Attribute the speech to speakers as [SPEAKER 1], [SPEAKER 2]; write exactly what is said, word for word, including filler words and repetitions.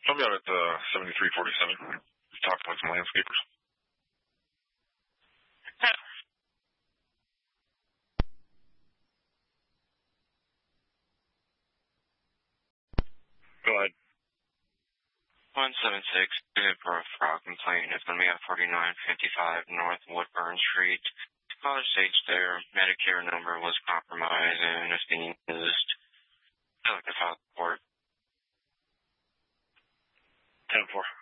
[SPEAKER 1] I'll be out at uh, seventy-three forty-seven. Talk with some landscapers. Go ahead.
[SPEAKER 2] one seven six, for a fraud complaint. It's going to be at forty-nine fifty-five North Woodburn Street. Caller states their Medicare number was compromised and is being used. I'd like to file a report.
[SPEAKER 1] ten four.